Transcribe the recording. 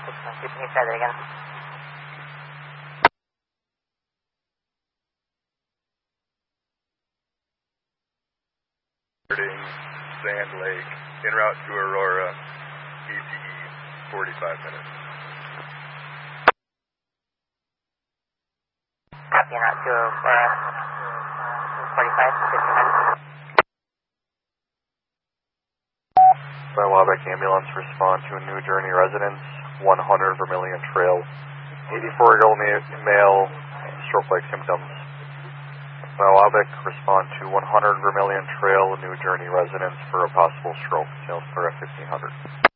Can you try that again? Sand Lake, en route to Aurora, ETE, 45 minutes. Copy, en route to Aurora, 50 minutes. By Waback Ambulance, respond to a New Journey residence, 100 Vermilion Trail, 84-year-old male, stroke-like symptoms. By Waback, respond to 100 Vermilion Trail, New Journey residence for a possible stroke, sales clear at 1500.